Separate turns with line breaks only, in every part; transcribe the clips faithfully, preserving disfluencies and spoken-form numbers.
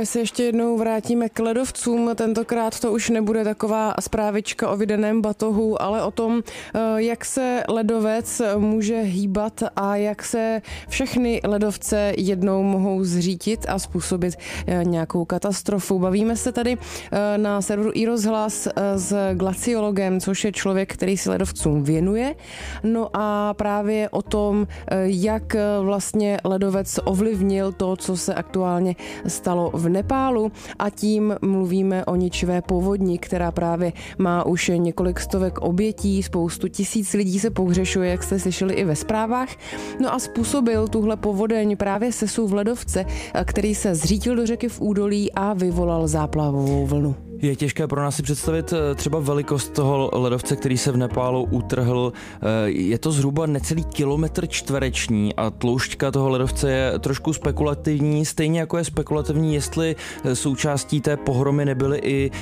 my se ještě jednou vrátíme k ledovcům. Tentokrát to už nebude taková zprávička o vydaném batohu, ale o tom, jak se ledovec může hýbat a jak se všechny ledovce jednou mohou zřítit a způsobit nějakou katastrofu. Bavíme se tady na serveru iRozhlas s glaciologem, což je člověk, který si ledovcům věnuje. No a právě o tom, jak vlastně ledovec ovlivnil to, co se aktuálně stalo v Nepálu, a tím mluvíme o ničivé povodni, která právě má už několik stovek obětí, spoustu tisíc lidí se pohřešuje, jak jste slyšeli i ve zprávách. No a způsobil tuhle povodeň právě sesuv ledovce, který se zřítil do řeky v údolí a vyvolal záplavovou vlnu.
Je těžké pro nás si představit třeba velikost toho ledovce, který se v Nepálu utrhl. Je to zhruba necelý kilometr čtvereční a tloušťka toho ledovce je trošku spekulativní, stejně jako je spekulativní, jestli součástí té pohromy nebyly i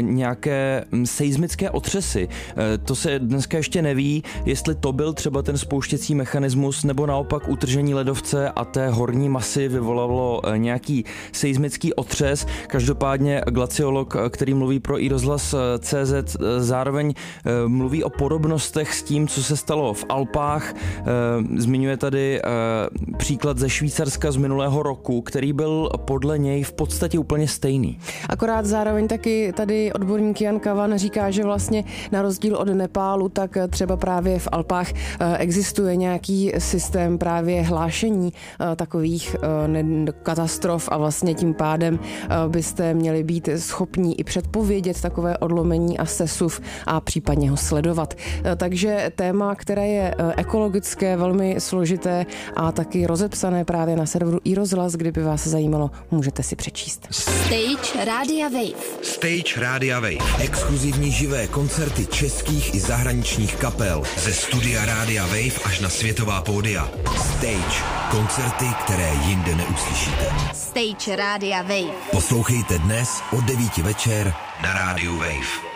nějaké seismické otřesy. To se dneska ještě neví, jestli to byl třeba ten spouštěcí mechanismus, nebo naopak utržení ledovce a té horní masy vyvolalo nějaký seismický otřes. Každopádně glaciolog, který mluví pro iRozhlas tečka cé zet, zároveň mluví o podobnostech s tím, co se stalo v Alpách. Zmiňuje tady příklad ze Švýcarska z minulého roku, který byl podle něj v podstatě úplně stejný.
Akorát zároveň taky tady odborník Jan Kavan říká, že vlastně na rozdíl od Nepálu, tak třeba právě v Alpách existuje nějaký systém právě hlášení takových katastrof a vlastně tím pádem byste měli být schopní i předpovědět takové odlomení a sesuv a případně ho sledovat. Takže téma, které je ekologické, velmi složité a taky rozepsané právě na serveru iRozhlas, kdyby vás zajímalo, můžete si přečíst.
Stage Rádia Wave.
Stage Rádia Wave. Exkluzivní živé koncerty českých i zahraničních kapel. Ze studia Rádia Wave až na světová pódia. Stage. Koncerty, které jinde neuslyšíte.
Stage Rádia Wave.
Poslouchejte dnes od devíti večer na Rádiu Wave.